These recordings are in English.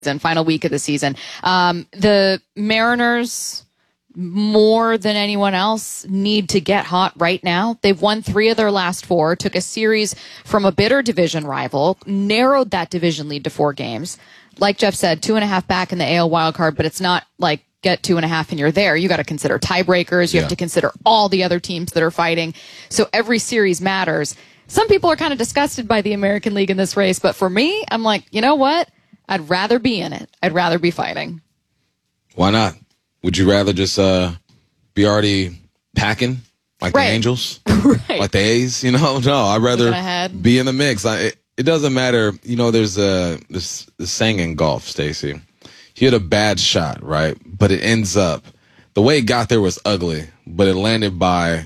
final week of the season. The Mariners, more than anyone else, need to get hot right now. They've won 3 of their last 4, took a series from a bitter division rival, narrowed that division lead to 4 games. Like Jeff said, 2.5 back in the AL wildcard, but it's not like get 2.5 and you're there. You got to consider tiebreakers. You have to consider all the other teams that are fighting. So every series matters. Some people are kind of disgusted by the American League in this race, but for me, I'm like, you know what? I'd rather be in it. I'd rather be fighting. Why not? Would you rather just be already packing like the Angels? Like the A's? You know? No, I'd rather be in the mix. It doesn't matter. You know, there's this saying in golf, Stacey. You hit a bad shot, right? But it ends up, the way it got there was ugly, but it landed by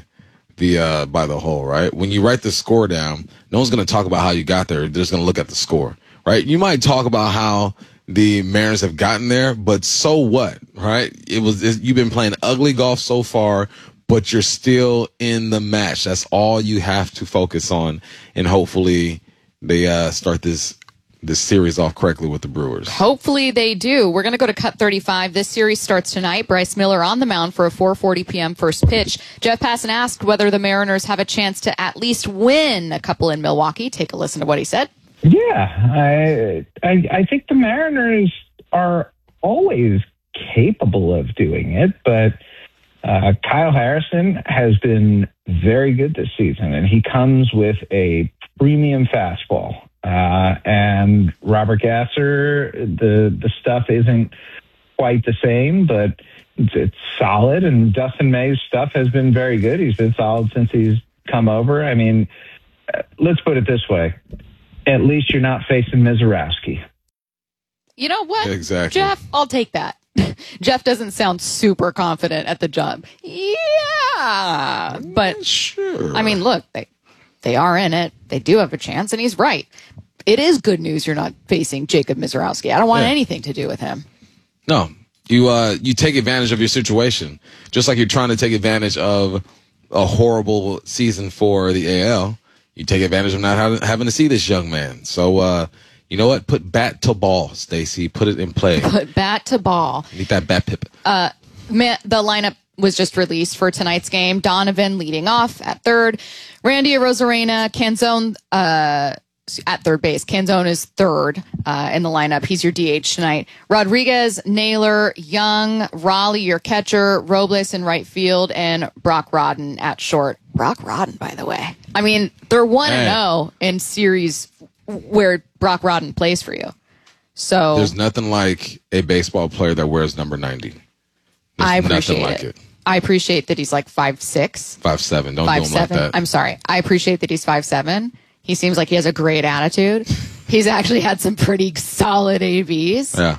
the hole, right? When you write the score down, no one's going to talk about how you got there. They're just going to look at the score, right? You might talk about how the Mariners have gotten there, but so what, right? You've been playing ugly golf so far, but you're still in the match. That's all you have to focus on, and hopefully they start this series off correctly with the Brewers. Hopefully they do. We're going to go to cut 35. This series starts tonight. Bryce Miller on the mound for a 4:40 p.m. first pitch. Jeff Passan asked whether the Mariners have a chance to at least win a couple in Milwaukee. Take a listen to what he said. Yeah, I think the Mariners are always capable of doing it, but Kyle Harrison has been very good this season, and he comes with a premium fastball. And Robert Gasser, the stuff isn't quite the same, but it's solid. And Dustin May's stuff has been very good. He's been solid since he's come over. I mean, let's put it this way. At least you're not facing Mizorowski. You know what? Exactly. Jeff, I'll take that. Jeff doesn't sound super confident at the job. Yeah. But, sure. I mean, look, they are in it. They do have a chance, and he's right. It is good news you're not facing Jacob Mizorowski. I don't want anything to do with him. No. You take advantage of your situation, just like you're trying to take advantage of a horrible season for the AL. You take advantage of not having to see this young man. So, you know what? Put bat to ball, Stacey. Put it in play. Put bat to ball. Need that bat pip. The lineup was just released for tonight's game. Donovan leading off at third. Randy Arozarena, Canzone at third base. Canzone is third in the lineup. He's your DH tonight. Rodriguez, Naylor, Young, Raleigh, your catcher, Robles in right field, and Brock Rodden at short. Brock Rodden, by the way. I mean, they're 1-0 in series where Brock Rodden plays for you. So there's nothing like a baseball player that wears number 90. I appreciate it. I appreciate that he's like 5'6". 5'7". Don't do him like that. I'm sorry. I appreciate that he's 5'7". He seems like he has a great attitude. He's actually had some pretty solid ABs. Yeah.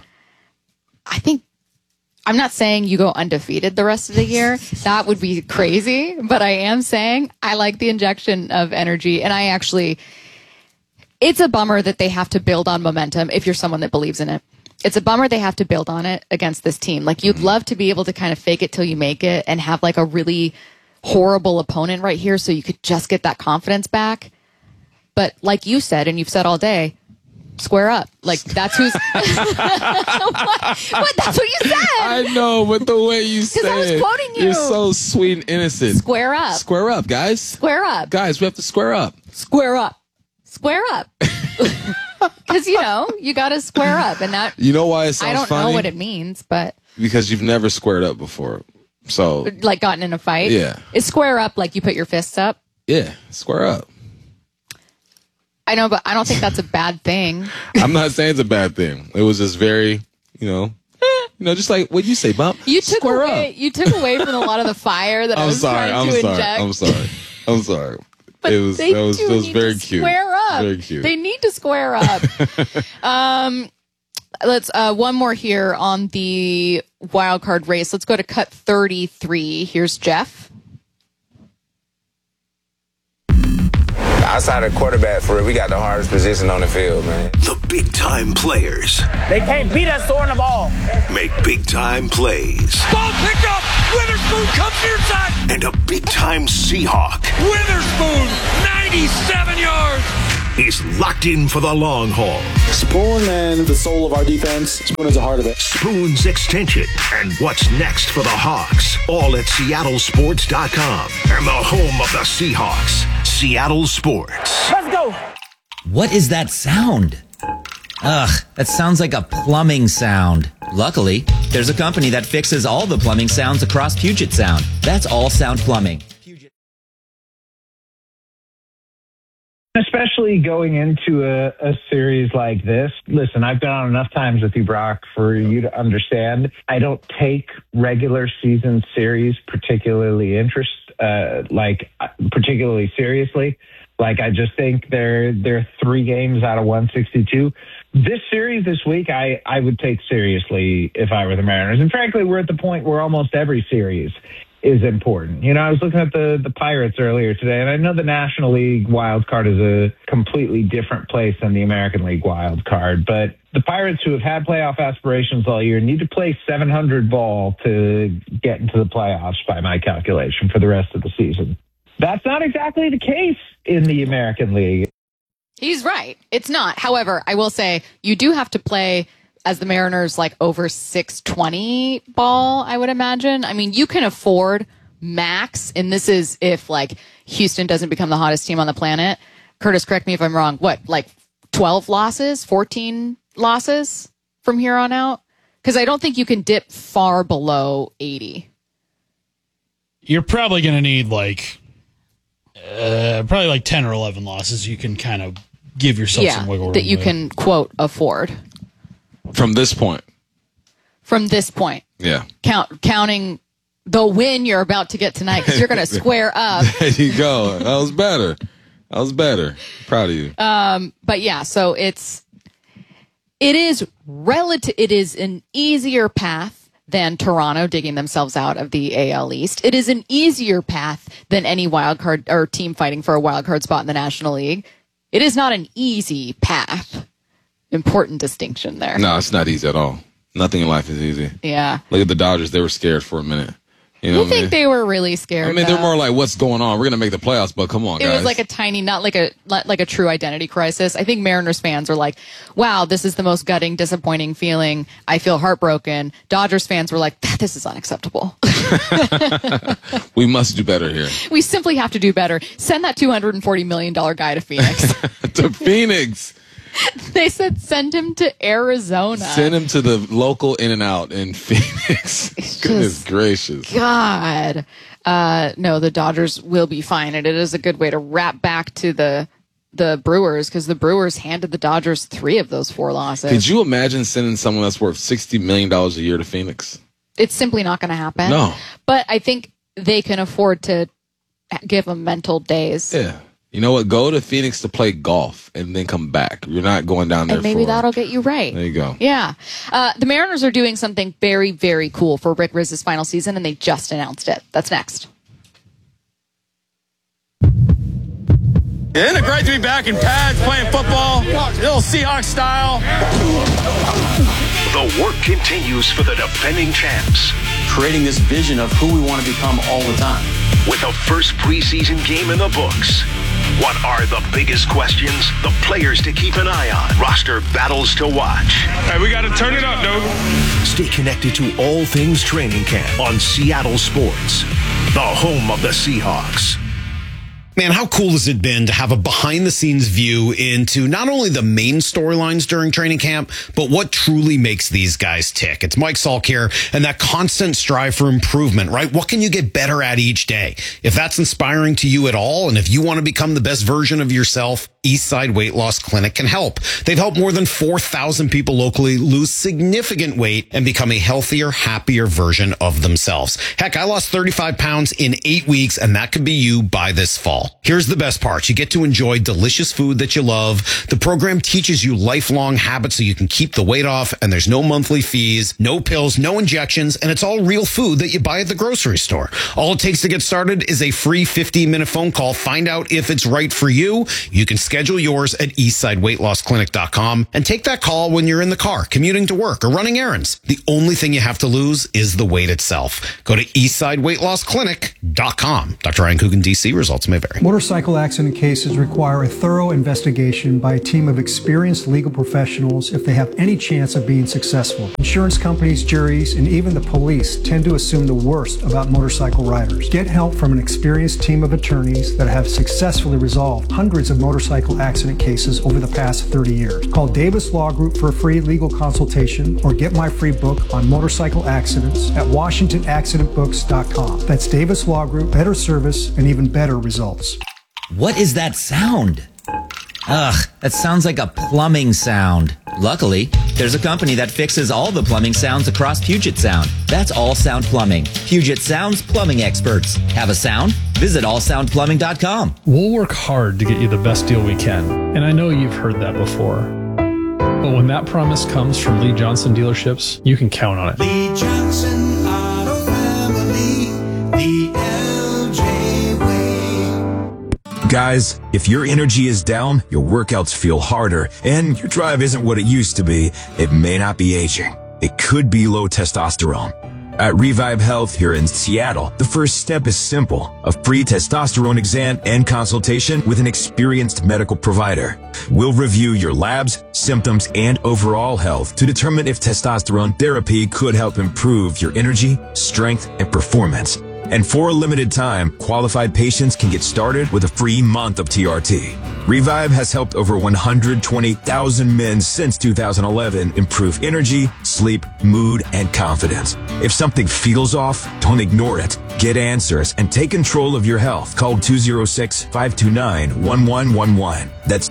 I'm not saying you go undefeated the rest of the year. That would be crazy. But I am saying I like the injection of energy. And it's a bummer that they have to build on momentum if you're someone that believes in it. It's a bummer they have to build on it against this team. Like, you'd love to be able to kind of fake it till you make it and have like a really horrible opponent right here so you could just get that confidence back. But like you said, and you've said all day, square up. Like, that's who's... what? That's what you said. I know, but the way you said it. Because I was quoting you. You're so sweet and innocent. Square up. Square up, guys. Square up. Guys, we have to square up. Square up. Square up. Because, you got to square up. And that... You know why it sounds funny? I don't know what it means, but... Because you've never squared up before. So... Like, gotten in a fight? Yeah. Is square up like you put your fists up? Yeah, square up. I know, but I don't think that's a bad thing. I'm not saying it's a bad thing. It was just very, just like what you say, Bump. You took away from a lot of the fire that I was trying to inject. I'm sorry. But it was very cute. Square up. Very cute. They need to square up. Let's one more here on the wild card race. Let's go to cut 33. Here's Jeff. Outside of quarterback, for real, we got the hardest position on the field, man. The big-time players. They can't beat us throwing the ball. Make big-time plays. Ball picked up. Witherspoon comes near side. And a big-time Seahawk. Witherspoon, 97 yards. is locked in for the long haul. Spoon and the soul of our defense. Spoon is the heart of it. Spoon's extension and what's next for the Hawks. All at seattlesports.com and the home of the Seahawks, Seattle Sports. Let's go. What is that sound? Ugh, that sounds like a plumbing sound. Luckily, there's a company that fixes all the plumbing sounds across Puget Sound. That's All Sound Plumbing. Especially going into a series like this. Listen, I've been on enough times with you, Brock, for you to understand. I don't take regular season series particularly seriously. Like, I just think they're 3 games out of 162. This series this week, I would take seriously if I were the Mariners. And frankly, we're at the point where almost every series is important. You know, I was looking at the Pirates earlier today, and I know the National League wild card is a completely different place than the American League wild card, but the Pirates, who have had playoff aspirations all year, need to play .700 ball to get into the playoffs by my calculation for the rest of the season. That's not exactly the case in the American League. He's right. It's not. However, I will say you do have to play as the Mariners, like over 620 ball, I would imagine. I mean, you can afford max, and this is if like Houston doesn't become the hottest team on the planet. Curtis, correct me if I'm wrong. What, like 12 losses, 14 losses from here on out? Because I don't think you can dip far below 80. You're probably going to need like 10 or 11 losses. You can kind of give yourself some wiggle room that you can, quote, afford. From this point. Yeah. Counting the win you're about to get tonight, because you're going to square up. There you go. That was better. Proud of you. But yeah, so it is an easier path than Toronto digging themselves out of the AL East. It is an easier path than any wild card or team fighting for a wild card spot in the National League. It is not an easy path. Important distinction there. No, it's not easy at all. Nothing in life is easy. Yeah. Look at the Dodgers. They were scared for a minute. You know I think they were really scared. I mean, they're more like, what's going on? We're going to make the playoffs, but come on, guys. It was like a tiny, not like a true identity crisis. I think Mariners fans are like, wow, this is the most gutting, disappointing feeling. I feel heartbroken. Dodgers fans were like, this is unacceptable. We must do better here. We simply have to do better. Send that $240 million guy to Phoenix. To Phoenix. They said send him to Arizona. Send him to the local In-N-Out in Phoenix. Goodness gracious. God. No, the Dodgers will be fine. And it is a good way to wrap back to the Brewers, because the Brewers handed the Dodgers 3 of those 4 losses. Could you imagine sending someone that's worth $60 million a year to Phoenix? It's simply not going to happen. No. But I think they can afford to give them mental days. Yeah. You know what? Go to Phoenix to play golf and then come back. You're not going down there and maybe that'll get you right. There you go. Yeah. The Mariners are doing something very, very cool for Rick Rizz's final season, and they just announced it. That's next. Isn't it great to be back in pads playing football? Little Seahawks style. The work continues for the defending champs. Creating this vision of who we want to become all the time. With the first preseason game in the books. What are the biggest questions? The players to keep an eye on. Roster battles to watch. Hey, we got to turn it up, dude. Stay connected to all things training camp on Seattle Sports, the home of the Seahawks. Man, how cool has it been to have a behind-the-scenes view into not only the main storylines during training camp, but what truly makes these guys tick? It's Mike Salk here, and that constant strive for improvement, right? What can you get better at each day? If that's inspiring to you at all, and if you want to become the best version of yourself, Eastside Weight Loss Clinic can help. They've helped more than 4,000 people locally lose significant weight and become a healthier, happier version of themselves. Heck, I lost 35 pounds in 8 weeks, and that could be you by this fall. Here's the best part. You get to enjoy delicious food that you love. The program teaches you lifelong habits so you can keep the weight off, and there's no monthly fees, no pills, no injections, and it's all real food that you buy at the grocery store. All it takes to get started is a free 15-minute phone call. Find out if it's right for you. You can schedule yours at eastsideweightlossclinic.com and take that call when you're in the car, commuting to work, or running errands. The only thing you have to lose is the weight itself. Go to eastsideweightlossclinic.com. Dr. Ryan Coogan, D.C. Results may vary. story. Motorcycle accident cases require a thorough investigation by a team of experienced legal professionals if they have any chance of being successful. Insurance companies, juries, and even the police tend to assume the worst about motorcycle riders. Get help from an experienced team of attorneys that have successfully resolved hundreds of motorcycle accident cases over the past 30 years. Call Davis Law Group for a free legal consultation or get my free book on motorcycle accidents at WashingtonAccidentBooks.com. That's Davis Law Group, better service and even better results. What is that sound? Ugh, that sounds like a plumbing sound. Luckily, there's a company that fixes all the plumbing sounds across Puget Sound. That's All Sound Plumbing. Puget Sound's plumbing experts. Have a sound? Visit allsoundplumbing.com. We'll work hard to get you the best deal we can. And I know you've heard that before. But when that promise comes from Lee Johnson Dealerships, you can count on it. Lee Johnson Auto Family, the LJ way. Guys, if your energy is down, your workouts feel harder, and your drive isn't what it used to be, it may not be aging. It could be low testosterone. At Revive Health here in Seattle, the first step is simple: a free testosterone exam and consultation with an experienced medical provider. We'll review your labs, symptoms, and overall health to determine if testosterone therapy could help improve your energy, strength, and performance. And for a limited time, qualified patients can get started with a free month of TRT. Revive has helped over 120,000 men since 2011 improve energy, sleep, mood, and confidence. If something feels off, don't ignore it. Get answers and take control of your health. Call 206-529-1111. That's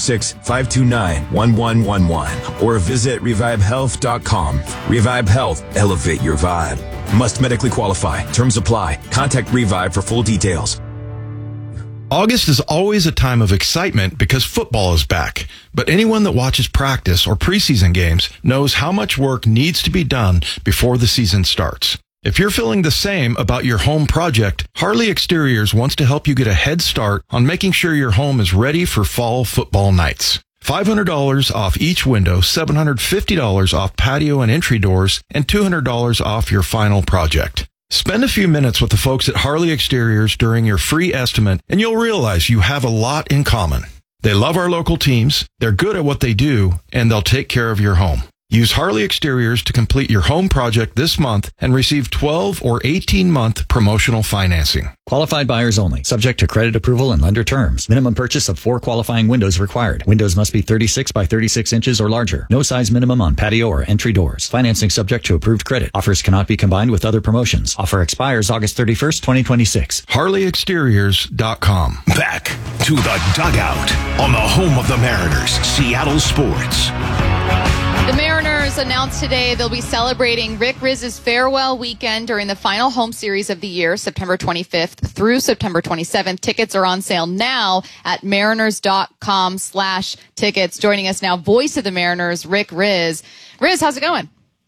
206-529-1111. Or visit revivehealth.com. Revive Health. Elevate your vibe. Must medically qualify. Terms apply. Contact Revive for full details. August is always a time of excitement because football is back. But anyone that watches practice or preseason games knows how much work needs to be done before the season starts. If you're feeling the same about your home project, Harley Exteriors wants to help you get a head start on making sure your home is ready for fall football nights. $500 off each window, $750 off patio and entry doors, and $200 off your final project. Spend a few minutes with the folks at Harley Exteriors during your free estimate, and you'll realize you have a lot in common. They love our local teams, they're good at what they do, and they'll take care of your home. Use Harley Exteriors to complete your home project this month and receive 12 or 18-month promotional financing. Qualified buyers only. Subject to credit approval and lender terms. Minimum purchase of 4 qualifying windows required. Windows must be 36 by 36 inches or larger. No size minimum on patio or entry doors. Financing subject to approved credit. Offers cannot be combined with other promotions. Offer expires August 31st, 2026. HarleyExteriors.com. Back to the dugout on the home of the Mariners, Seattle Sports. The Mariners announced today they'll be celebrating Rick Rizz's farewell weekend during the final home series of the year, September 25th through September 27th. Tickets are on sale now at mariners.com/tickets. Joining us now, voice of the Mariners, Rick Rizz. Rizz, how's it going?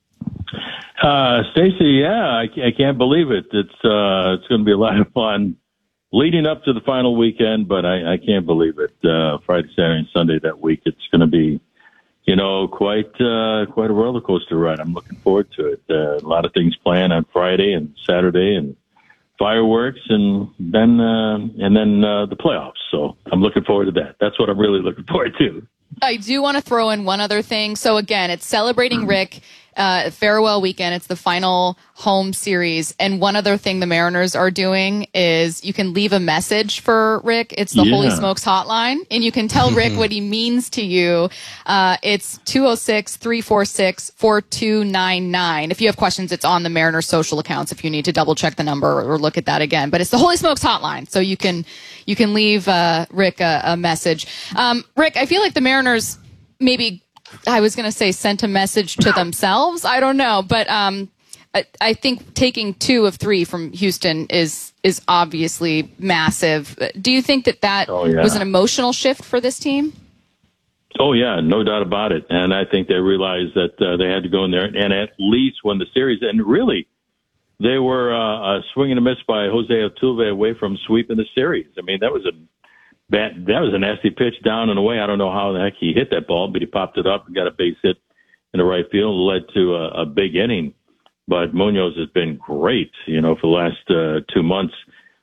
Stacey, yeah, I can't believe it. It's going to be a lot of fun leading up to the final weekend, but I can't believe it. Friday, Saturday, and Sunday that week, it's going to be, quite a roller coaster ride. I'm looking forward to it. A lot of things planned on Friday and Saturday, and fireworks, and then the playoffs. So I'm looking forward to that. That's what I'm really looking forward to. I do want to throw in one other thing. So again, it's celebrating Rick. Farewell weekend. It's the final home series. And one other thing the Mariners are doing is you can leave a message for Rick. It's the Holy Smokes hotline, and you can tell Rick what he means to you. It's 206-346-4299. If you have questions, it's on the Mariners social accounts if you need to double check the number or look at that again. But it's the Holy Smokes hotline. So you can leave Rick a message. Rick, I feel like the Mariners maybe, I was going to say, sent a message to themselves. I don't know. But I think taking 2 of 3 from Houston is obviously massive. Do you think that was an emotional shift for this team? Oh, yeah, no doubt about it. And I think they realized that they had to go in there and at least win the series. And really, they were a swing and a miss by Jose Altuve away from sweeping the series. I mean, that was a nasty pitch down and away. I don't know how the heck he hit that ball, but he popped it up and got a base hit in the right field, led to a big inning. But Munoz has been great, for the last 2 months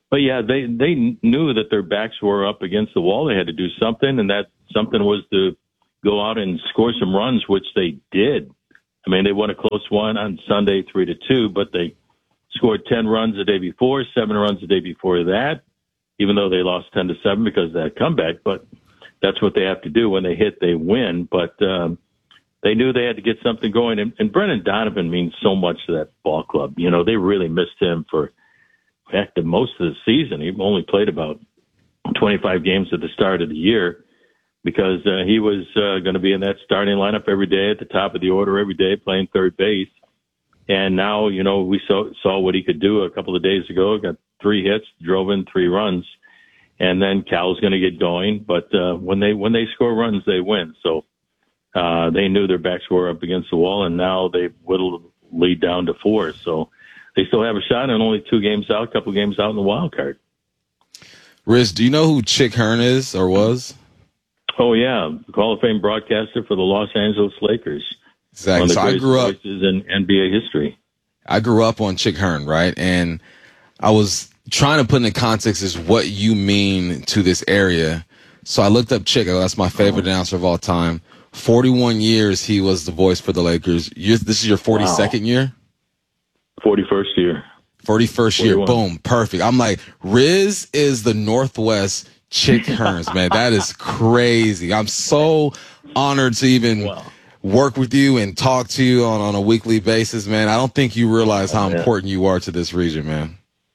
But yeah, they knew that their backs were up against the wall. They had to do something, and that something was to go out and score some runs, which they did. I mean, they won a close one on Sunday, 3-2, but they scored 10 runs the day before, 7 runs the day before that, even though they lost 10-7 because of that comeback. But that's what they have to do. When they hit, they win. But they knew they had to get something going. And Brendan Donovan means so much to that ball club. You know, they really missed him for, heck, the most of the season. He only played about 25 games at the start of the year because he was going to be in that starting lineup every day at the top of the order every day playing third base. And now, you know, we saw what he could do a couple of days ago. Got 3 hits, drove in 3 runs. And then Cal's going to get going. But when they score runs, they win. So they knew their backs were up against the wall, and now they've whittled the lead down to 4. So they still have a shot, and only 2 games out, a couple games out in the wild card. Riz, do you know who Chick Hearn is or was? Oh, yeah. Hall of Fame broadcaster for the Los Angeles Lakers. Exactly. One of the so I grew up in NBA history. I grew up on Chick Hearn, right? And I was trying to put into context is what you mean to this area. So I looked up Chick. That's my favorite announcer of all time. 41 years he was the voice for the Lakers. This is your 42nd year? 41st year. 41st year. Boom. Perfect. I'm like, Riz is the Northwest Chick Hearns, man. That is crazy. I'm so honored to even work with you and talk to you on a weekly basis, man. I don't think you realize how important you are to this region, man.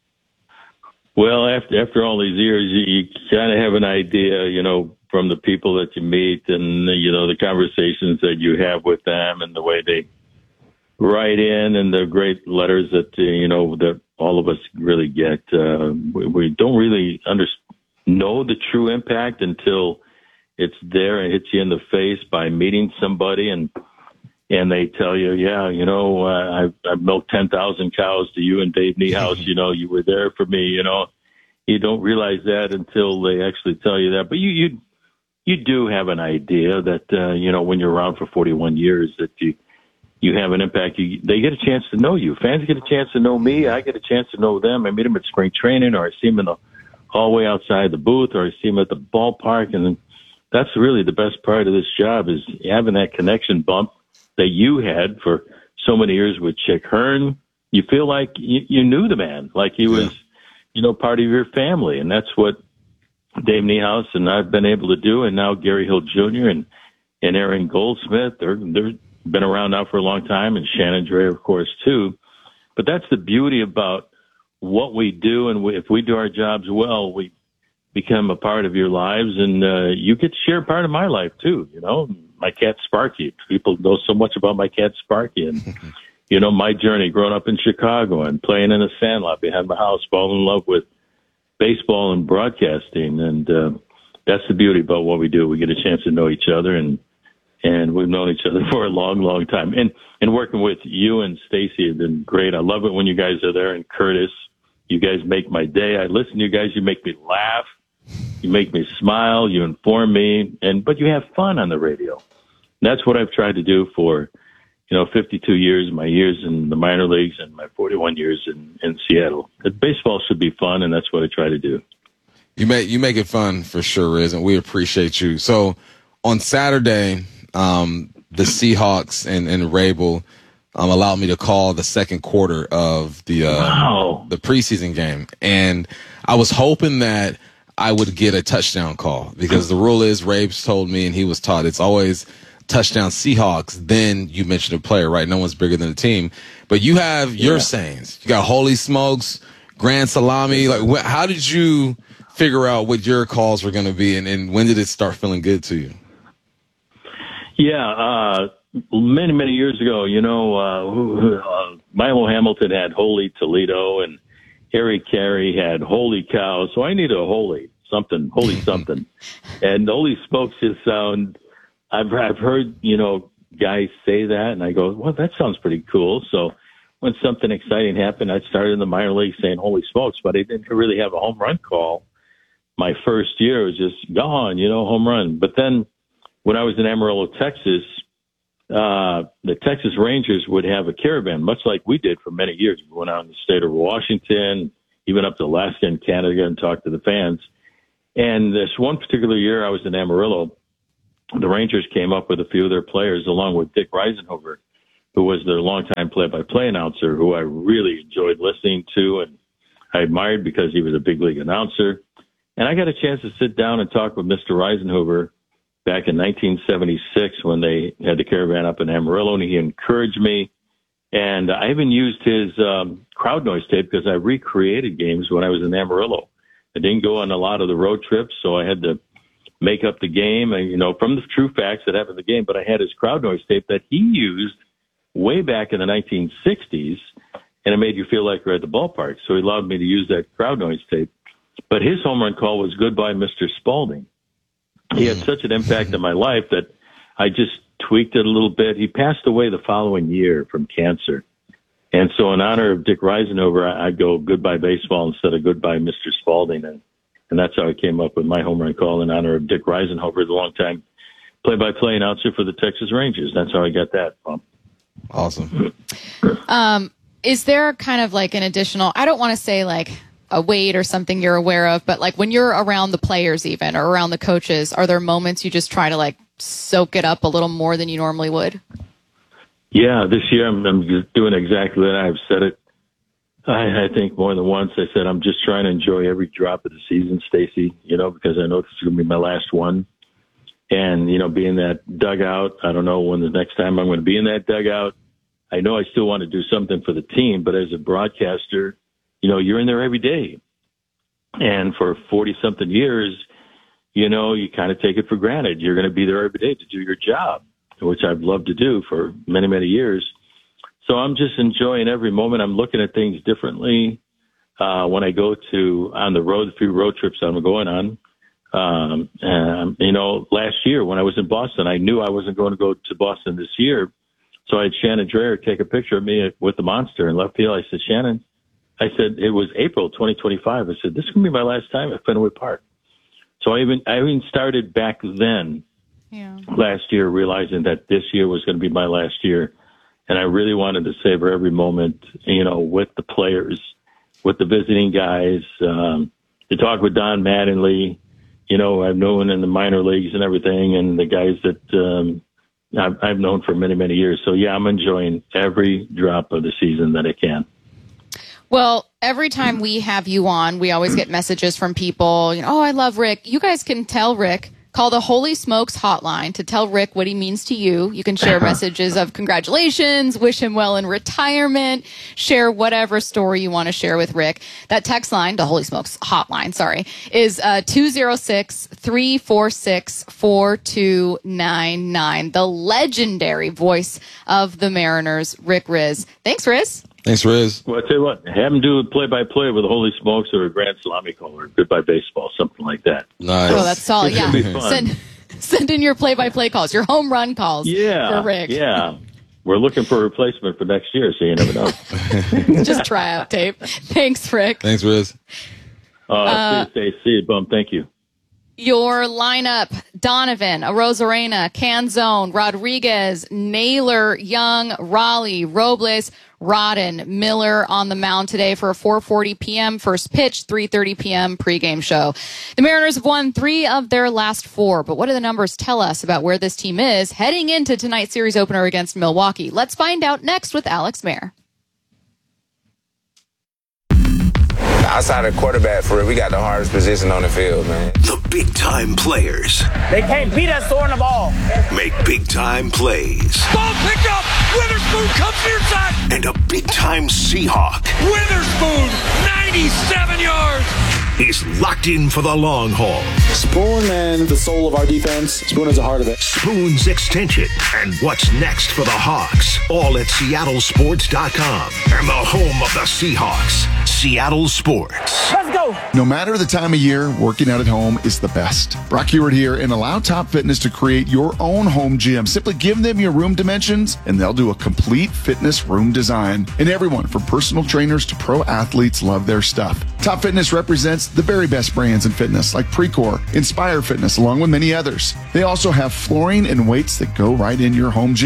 Well, after all these years, you kind of have an idea, you know, from the people that you meet and, you know, the conversations that you have with them and the way they write in and the great letters that, you know, that all of us really get. We don't really know the true impact until it's there and hits you in the face by meeting somebody and they tell you, yeah, you know, I've milked 10,000 cows to you and Dave Niehaus. You know, you were there for me. You know, you don't realize that until they actually tell you that. But you do have an idea that, you know, when you're around for 41 years that you have an impact. They get a chance to know you. Fans get a chance to know me. I get a chance to know them. I meet them at spring training, or I see them in the hallway outside the booth, or I see them at the ballpark. And that's really the best part of this job is having that connection bump that you had for so many years with Chick Hearn. You feel like you knew the man, like he was, you know, part of your family. And that's what Dave Niehaus and I've been able to do. And now Gary Hill Jr. and Aaron Goldsmith, they're been around now for a long time, and Shannon Drayer, of course, too. But that's the beauty about what we do. And if we do our jobs well, we become a part of your lives, and you get to share part of my life too. You know, my cat Sparky. People know so much about my cat Sparky, and you know, my journey growing up in Chicago and playing in a sandlot behind my house, falling in love with baseball and broadcasting, and that's the beauty about what we do. We get a chance to know each other, and we've known each other for a long, long time. And working with you and Stacy has been great. I love it when you guys are there, and Curtis. You guys make my day. I listen to you guys. You make me laugh. You make me smile. You inform me, but you have fun on the radio. And that's what I've tried to do for, 52 years, my years in the minor leagues and my 41 years in Seattle. Baseball should be fun, and that's what I try to do. You make it fun for sure, Riz, and we appreciate you. So on Saturday, the Seahawks and Rabel allowed me to call the second quarter of the preseason game, and I was hoping that I would get a touchdown call because the rule is Rabes told me, and he was taught, it's always touchdown Seahawks. Then you mentioned a player, right? No one's bigger than the team, but you have your sayings. You got holy smokes, grand salami. Like, how did you figure out what your calls were going to be, and when did it start feeling good to you? Yeah, many, many years ago, Milo Hamilton had Holy Toledo, and Harry Carey had Holy Cow. So I need a holy something. And holy smokes just sound, I've heard, guys say that, and I go, well, that sounds pretty cool. So when something exciting happened, I started in the minor league saying holy smokes, but I didn't really have a home run call. My first year was just gone, home run. But then when I was in Amarillo, Texas, the Texas Rangers would have a caravan, much like we did for many years. We went out in the state of Washington, even up to Alaska and Canada and talk to the fans. And this one particular year I was in Amarillo, the Rangers came up with a few of their players along with Dick Reisenhover, who was their longtime play-by-play announcer, who I really enjoyed listening to and I admired because he was a big league announcer. And I got a chance to sit down and talk with Mr. Reisenhover back in 1976 when they had the Caravan up in Amarillo, and he encouraged me. And I even used his crowd noise tape because I recreated games when I was in Amarillo. I didn't go on a lot of the road trips, so I had to make up the game, and, you know, from the true facts that happened in the game. But I had his crowd noise tape that he used way back in the 1960s, and it made you feel like you're at the ballpark. So he allowed me to use that crowd noise tape. But his home run call was Goodbye, Mr. Spalding. He had such an impact on my life that I just tweaked it a little bit. He passed away the following year from cancer. And so in honor of Dick Reisenhover, I'd go Goodbye Baseball instead of Goodbye, Mr. Spalding. And that's how I came up with my home run call in honor of Dick Reisenhover, the longtime play-by-play announcer for the Texas Rangers. That's how I got that bump. Awesome. Is there kind of like an additional, I don't want to say like a weight or something you're aware of, but like when you're around the players even or around the coaches, are there moments you just try to like soak it up a little more than you normally would? Yeah, this year I'm doing exactly that. I've said it, I think more than once. I said I'm just trying to enjoy every drop of the season, Stacy, you know, because I know this is going to be my last one. And, you know, being that dugout, I don't know when the next time I'm going to be in that dugout. I know I still want to do something for the team, but as a broadcaster, you know, you're in there every day. And for 40-something years, you know, you kind of take it for granted. You're going to be there every day to do your job, which I've loved to do for many, many years. So I'm just enjoying every moment. I'm looking at things differently. When I go on the road, a few road trips I'm going on. You know, last year when I was in Boston, I knew I wasn't going to go to Boston this year. So I had Shannon Dreher take a picture of me with the monster in left field. I said, Shannon, I said, it was April 2025. I said, this is going to be my last time at Fenway Park. So I even started back then, last year, realizing that this year was going to be my last year. And I really wanted to savor every moment, you know, with the players, with the visiting guys, to talk with Don Mattingly, you know, I've known in the minor leagues and everything, and the guys that I've known for many, many years. So, yeah, I'm enjoying every drop of the season that I can. Well, every time we have you on, we always get messages from people, you know, oh, I love Rick. You guys can tell Rick, call the Holy Smokes hotline to tell Rick what he means to you. You can share messages of congratulations, wish him well in retirement, share whatever story you want to share with Rick. That text line, the Holy Smokes hotline, is 206-346-4299. The legendary voice of the Mariners, Rick Rizzs. Thanks, Riz. Thanks, Riz. Well, I tell you what, have him do a play-by-play with the Holy Smokes or a Grand Salami call or Goodbye Baseball, something like that. Nice. Oh, that's solid. Yeah. Send in your play-by-play calls, your home run calls for Rick. Yeah. We're looking for a replacement for next year, so you never know. Just try out tape. Thanks, Rick. Thanks, Riz. See you, Bum. Thank you. Your lineup, Donovan, Arozarena, Canzone, Rodriguez, Naylor, Young, Raleigh, Robles, Rodden, Miller on the mound today for a 4:40 p.m. first pitch, 3:30 p.m. pregame show. The Mariners have won 3 of their last 4, but what do the numbers tell us about where this team is heading into tonight's series opener against Milwaukee? Let's find out next with Alex Mayer. Outside of quarterback, for real, we got the hardest position on the field, man. The big-time players. They can't beat us throwing the ball. Make big-time plays. Ball picked up. Witherspoon comes near side. And a big-time Seahawk. Witherspoon, 97 yards. He's locked in for the long haul. Spoon, man, the soul of our defense. Spoon is the heart of it. Spoon's extension. And what's next for the Hawks? All at SeattleSports.com. And the home of the Seahawks. Seattle Sports. Let's go. No matter the time of year, working out at home is the best. Brock Hewart here, and allow Top Fitness to create your own home gym. Simply give them your room dimensions, and they'll do a complete fitness room design. And everyone, from personal trainers to pro athletes, love their stuff. Top Fitness represents the very best brands in fitness, like Precor, Inspire Fitness, along with many others. They also have flooring and weights that go right in your home gym.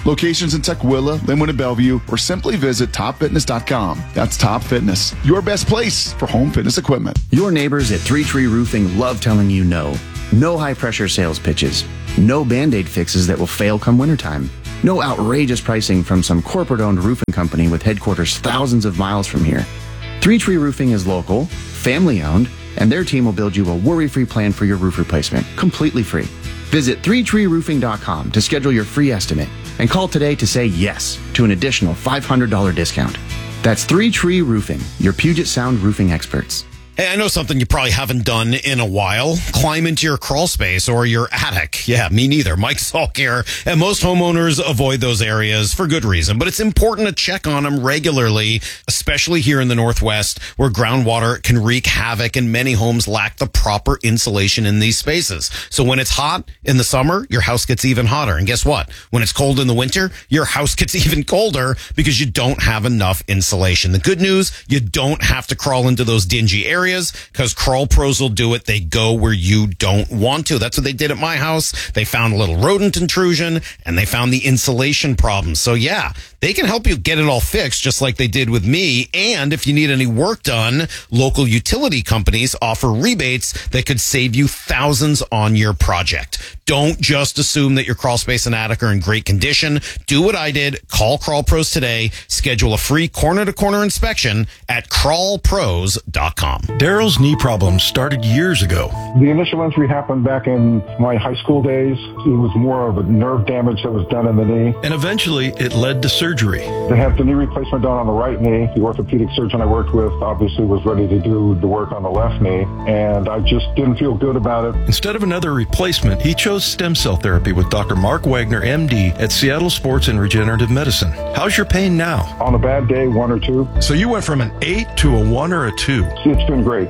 Locations in Tukwila, Linwood, and Bellevue, or simply visit topfitness.com. That's Top Fitness, your best place for home fitness equipment. Your neighbors at Three Tree Roofing love telling you no. No high-pressure sales pitches. No Band-Aid fixes that will fail come wintertime. No outrageous pricing from some corporate-owned roofing company with headquarters thousands of miles from here. Three Tree Roofing is local, family-owned, and their team will build you a worry-free plan for your roof replacement, completely free. Visit 3treeroofing.com to schedule your free estimate and call today to say yes to an additional $500 discount. That's 3 Tree Roofing, your Puget Sound roofing experts. Hey, I know something you probably haven't done in a while. Climb into your crawl space or your attic. Yeah, me neither. Mike Salk here. And most homeowners avoid those areas for good reason. But it's important to check on them regularly, especially here in the Northwest, where groundwater can wreak havoc and many homes lack the proper insulation in these spaces. So when it's hot in the summer, your house gets even hotter. And guess what? When it's cold in the winter, your house gets even colder because you don't have enough insulation. The good news, you don't have to crawl into those dingy areas, because Crawl Pros will do it. They go where you don't want to. That's what they did at my house. They found a little rodent intrusion and they found the insulation problem. So yeah, they can help you get it all fixed just like they did with me. And if you need any work done, local utility companies offer rebates that could save you thousands on your project. Don't just assume that your crawl space and attic are in great condition. Do what I did. Call Crawl Pros today. Schedule a free corner-to-corner inspection at crawlpros.com. Daryl's knee problems started years ago. The initial injury happened back in my high school days. It was more of a nerve damage that was done in the knee. And eventually it led to surgery. They had the knee replacement done on the right knee. The orthopedic surgeon I worked with obviously was ready to do the work on the left knee, and I just didn't feel good about it. Instead of another replacement, he chose stem cell therapy with Dr. Mark Wagner, MD, at Seattle Sports and Regenerative Medicine. How's your pain now? On a bad day, 1 or 2. So you went from an 8 to a 1 or a 2? It's been great.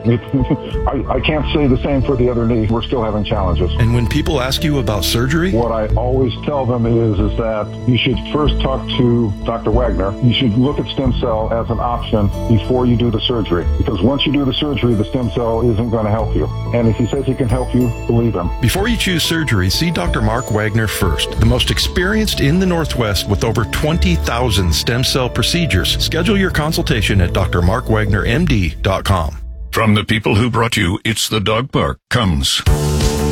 I can't say the same for the other knee. We're still having challenges. And when people ask you about surgery? What I always tell them is that you should first talk to Dr. Wagner. You should look at stem cell as an option before you do the surgery. Because once you do the surgery, the stem cell isn't going to help you. And if he says he can help you, believe him. Before you choose surgery, see Dr. Mark Wagner first. The most experienced in the Northwest with over 20,000 stem cell procedures. Schedule your consultation at drmarkwagnermd.com. From the people who brought you It's the Dog Park comes